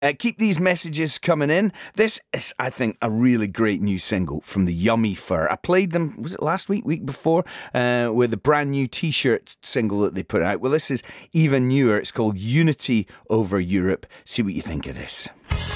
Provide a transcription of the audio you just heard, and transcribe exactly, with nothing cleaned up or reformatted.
Uh, keep these messages coming in. This is, I think, a really great new single from the Yummy Fur. I played them, was it last week, week before, uh, with a brand new T-shirt single that they put out. Well, this is even newer. It's called Unity Over Europe. See what you think of this.